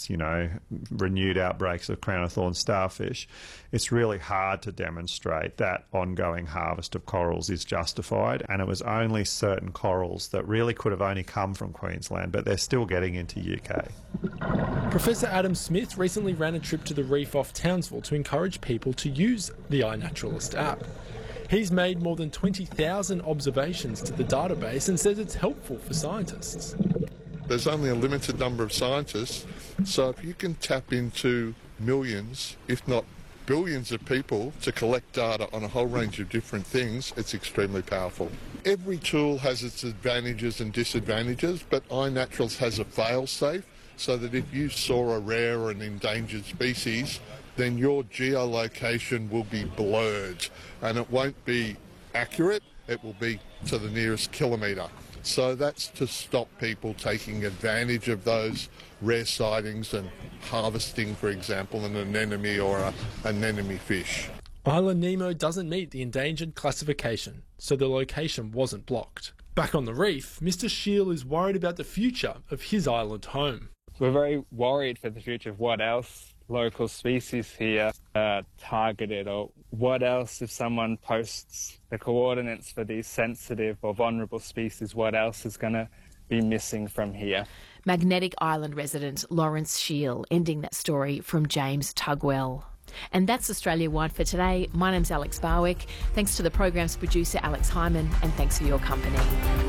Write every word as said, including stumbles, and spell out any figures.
against, you know, renewed outbreaks of crown of thorns starfish, it's really hard to demonstrate that ongoing harvest of corals is justified. And it was only certain corals that really could have only come from Queensland, but they're still getting into U K. Professor Adam Smith recently ran a trip to the reef off Townsville to encourage people to use the iNaturalist app. He's made more than twenty thousand observations to the database and says it's helpful for scientists. There's only a limited number of scientists, so if you can tap into millions, if not billions of people to collect data on a whole range of different things, it's extremely powerful. Every tool has its advantages and disadvantages, but iNaturals has a fail-safe so that if you saw a rare or an endangered species, then your geolocation will be blurred and it won't be accurate, it will be to the nearest kilometre. So that's to stop people taking advantage of those rare sightings and harvesting, for example, an anemone or a, an anemone fish. Island Nemo doesn't meet the endangered classification, so the location wasn't blocked. Back on the reef, Mister Shiel is worried about the future of his island home. We're very worried for the future of what else local species here are targeted, or what else if someone posts the coordinates for these sensitive or vulnerable species, what else is going to be missing from here. Magnetic Island resident Lawrence Shiel ending that story from James Tugwell. And that's Australia Wide for today. My name's Alex Barwick. Thanks to the program's producer Alex Hyman, and thanks for your company.